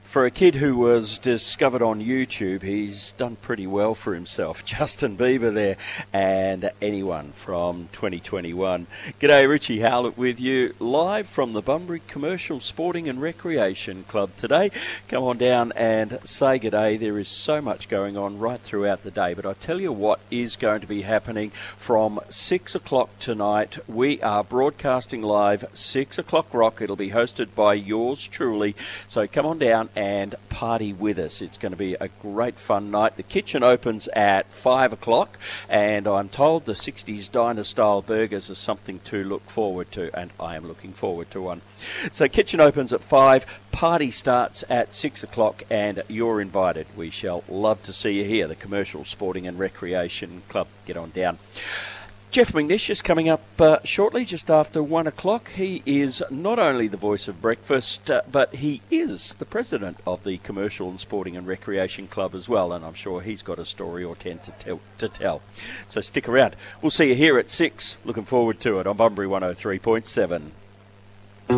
For a kid who was discovered on YouTube, he's done pretty well for himself. Justin Bieber there, and anyone from 2021. G'day, Richie Howlett with you, live from the Bunbury Commercial Sporting and Recreation Club today. Come on down and say g'day. There is so much going on right throughout the day, but I tell you what is going to be happening from 6 o'clock tonight. We are broadcasting live 6 o'clock rock. It'll be hosted by yours truly, so come on down and party with us. It's going to be a great fun night. The kitchen opens at 5 o'clock, and I'm told the 60s diner style burgers are something to look forward to, and I am looking forward to one. So kitchen opens at 5, party starts at 6 o'clock, and you're invited. We shall love to see you here, the Commercial Sporting and Recreation Club. Get on down. Jeff McNish is coming up shortly, just after 1 o'clock. He is not only the voice of breakfast, but he is the president of the Commercial and Sporting and Recreation Club as well, and I'm sure he's got a story or 10 to tell. So stick around. We'll see you here at 6. Looking forward to it on Bunbury 103.7.